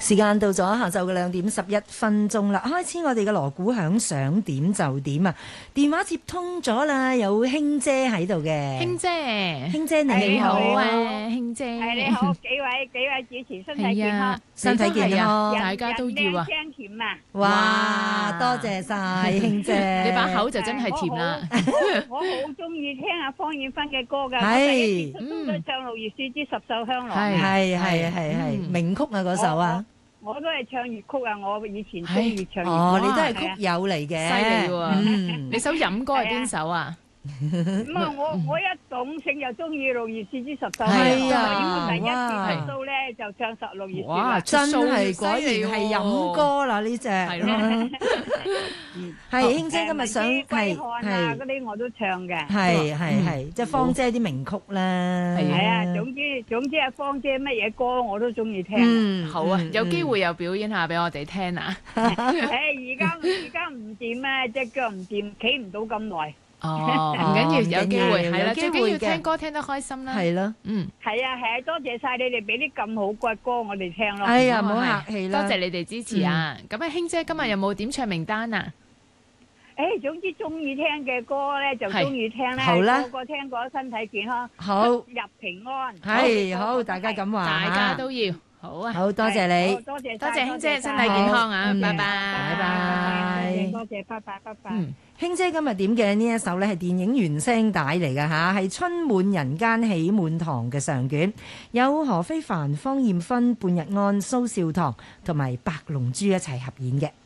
時間到咗下晝嘅2:11啦，開始我哋嘅鑼鼓響，想點就點啊！電話接通咗啦，有卿姐喺度嘅。 卿姐， 卿姐你好啊，卿姐。 你好，幾位主持身體健康， 身體健康， 大家都要啊！ 聲甜啊！ 哇，多謝晒卿姐， 你把口就真係甜啦。 我好中意聽阿方艷芬嘅歌噶， 係， 都唱《六月雪之十繡香囊》， 係名曲啊嗰首啊。 我都係唱粵曲啊！我以前中意唱粵曲。 哦，你都係曲友嚟嘅， 犀利喎！你首飲歌係邊首啊？ 咁啊，我一懂性就中意《六月雪之十繡香囊》。 係啊，第一次出 show 咧就唱《六月雪》。 哇，真係果然係飲歌啦呢隻。係咯。係卿姐今日想係嗰啲我都唱嘅。 係，即係芳姐啲名曲啦。 係啊，總之阿芳姐乜嘢歌我都中意聽。 嗯，好啊，有機會又表演下俾我哋聽啊。 而家唔掂啊，隻腳唔掂，企唔到咁耐。 哦，唔緊要，有機會係啦，最緊要聽歌聽得開心啦。 係咯， 係啊，多謝晒你哋俾啲咁好嘅歌我哋聽咯。 哎呀，唔好客氣啦， 多謝你哋支持啊！咁啊，卿姐今日有冇點唱名單啊？ 總之中意聽嘅歌咧就中意聽啦， 好啦， 個個聽過身體健康， 好入平安， 係好，大家咁話， 大家都要好啊！ 好多謝你， 多謝卿姐，身體健康啊！拜拜， 拜拜， 多謝，拜拜，拜拜。 卿姐今日點嘅呢一首呢係電影原聲帶嚟㗎吓，係春滿人間喜滿堂嘅上卷，有何非凡、方艷芬、半日安、蘇少棠同埋白龍珠一齊合演嘅。